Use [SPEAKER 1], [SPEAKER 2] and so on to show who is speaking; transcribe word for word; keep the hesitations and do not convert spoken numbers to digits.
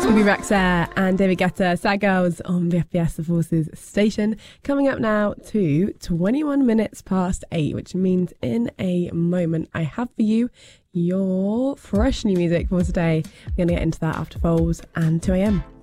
[SPEAKER 1] Scooby Rexair and David Guetta, Sad Girls on V F B S The Forces station. Coming up now to twenty-one minutes past eight, which means in a moment I have for you your fresh new music for today. We're going to get into that after Foles and two a.m.